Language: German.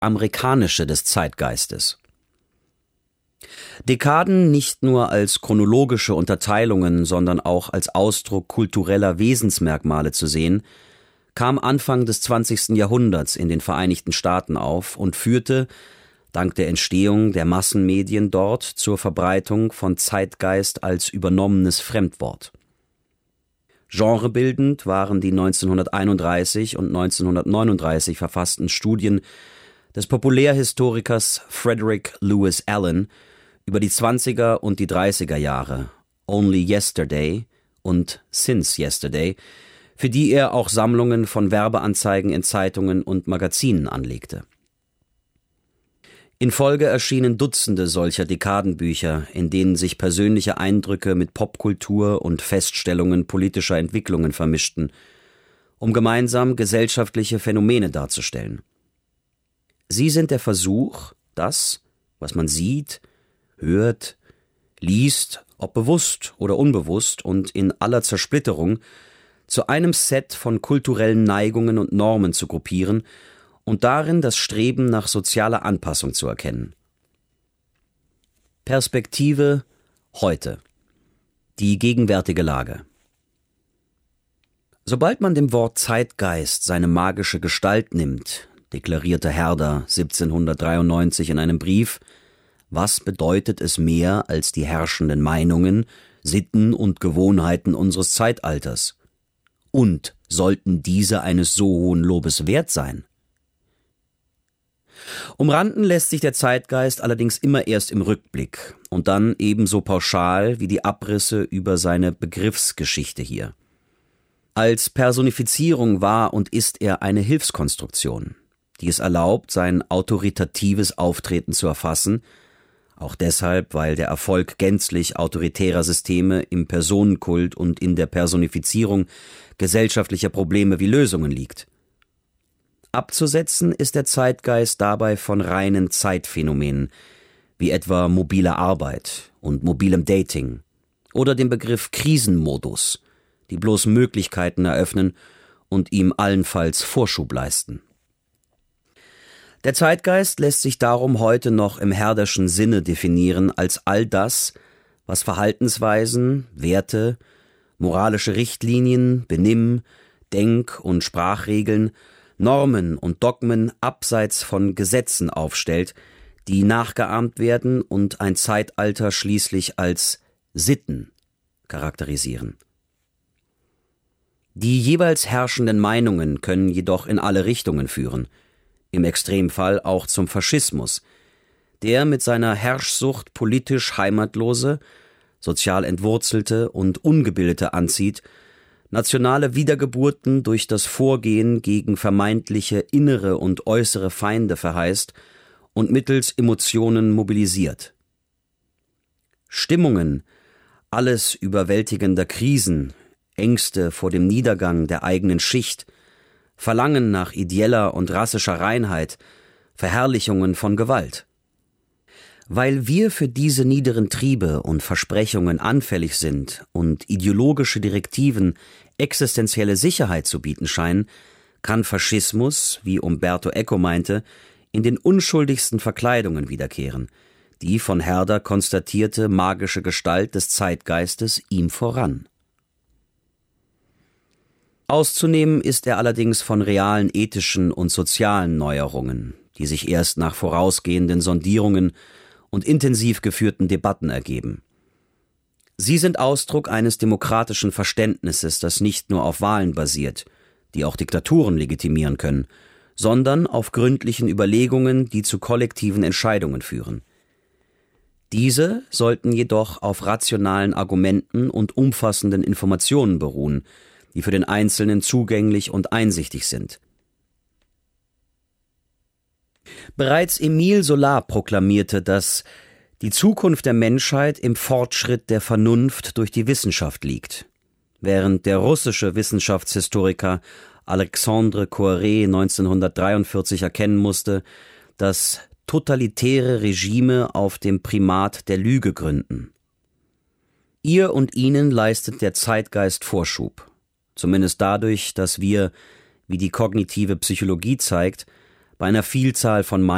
amerikanische des Zeitgeistes. Dekaden nicht nur als chronologische Unterteilungen, sondern auch als Ausdruck kultureller Wesensmerkmale zu sehen, kam Anfang des 20. Jahrhunderts in den Vereinigten Staaten auf und führte, dank der Entstehung der Massenmedien dort, zur Verbreitung von Zeitgeist als übernommenes Fremdwort. Genrebildend waren die 1931 und 1939 verfassten Studien des Populärhistorikers Frederick Lewis Allen über die 20er und die 30er Jahre, Only Yesterday und Since Yesterday, für die er auch Sammlungen von Werbeanzeigen in Zeitungen und Magazinen anlegte. In Folge erschienen Dutzende solcher Dekadenbücher, in denen sich persönliche Eindrücke mit Popkultur und Feststellungen politischer Entwicklungen vermischten, um gemeinsam gesellschaftliche Phänomene darzustellen. Sie sind der Versuch, das, was man sieht, hört, liest, ob bewusst oder unbewusst und in aller Zersplitterung, zu einem Set von kulturellen Neigungen und Normen zu gruppieren und darin das Streben nach sozialer Anpassung zu erkennen. Perspektive heute. Die gegenwärtige Lage. Sobald man dem Wort Zeitgeist seine magische Gestalt nimmt, deklarierte Herder 1793 in einem Brief, was bedeutet es mehr als die herrschenden Meinungen, Sitten und Gewohnheiten unseres Zeitalters? Und sollten diese eines so hohen Lobes wert sein? Umranden lässt sich der Zeitgeist allerdings immer erst im Rückblick und dann ebenso pauschal wie die Abrisse über seine Begriffsgeschichte hier. Als Personifizierung war und ist er eine Hilfskonstruktion, die es erlaubt, sein autoritatives Auftreten zu erfassen, auch deshalb, weil der Erfolg gänzlich autoritärer Systeme im Personenkult und in der Personifizierung gesellschaftlicher Probleme wie Lösungen liegt. Abzusetzen ist der Zeitgeist dabei von reinen Zeitphänomenen, wie etwa mobiler Arbeit und mobilem Dating oder dem Begriff Krisenmodus, die bloß Möglichkeiten eröffnen und ihm allenfalls Vorschub leisten. Der Zeitgeist lässt sich darum heute noch im Herderschen Sinne definieren als all das, was Verhaltensweisen, Werte, moralische Richtlinien, Benimm-, Denk- und Sprachregeln, Normen und Dogmen abseits von Gesetzen aufstellt, die nachgeahmt werden und ein Zeitalter schließlich als Sitten charakterisieren. Die jeweils herrschenden Meinungen können jedoch in alle Richtungen führen, im Extremfall auch zum Faschismus, der mit seiner Herrschsucht politisch Heimatlose, sozial Entwurzelte und Ungebildete anzieht, nationale Wiedergeburten durch das Vorgehen gegen vermeintliche innere und äußere Feinde verheißt und mittels Emotionen mobilisiert. Stimmungen alles überwältigender Krisen, Ängste vor dem Niedergang der eigenen Schicht, Verlangen nach ideeller und rassischer Reinheit, Verherrlichungen von Gewalt. Weil wir für diese niederen Triebe und Versprechungen anfällig sind und ideologische Direktiven existenzielle Sicherheit zu bieten scheinen, kann Faschismus, wie Umberto Eco meinte, in den unschuldigsten Verkleidungen wiederkehren, die von Herder konstatierte magische Gestalt des Zeitgeistes ihm voran. Auszunehmen ist er allerdings von realen ethischen und sozialen Neuerungen, die sich erst nach vorausgehenden Sondierungen und intensiv geführten Debatten ergeben. Sie sind Ausdruck eines demokratischen Verständnisses, das nicht nur auf Wahlen basiert, die auch Diktaturen legitimieren können, sondern auf gründlichen Überlegungen, die zu kollektiven Entscheidungen führen. Diese sollten jedoch auf rationalen Argumenten und umfassenden Informationen beruhen, die für den Einzelnen zugänglich und einsichtig sind. Bereits Émile Zola proklamierte, dass die Zukunft der Menschheit im Fortschritt der Vernunft durch die Wissenschaft liegt, während der russische Wissenschaftshistoriker Alexandre Koyré 1943 erkennen musste, dass totalitäre Regime auf dem Primat der Lüge gründen. Ihr und ihnen leistet der Zeitgeist Vorschub, zumindest dadurch, dass wir, wie die kognitive Psychologie zeigt, bei einer Vielzahl von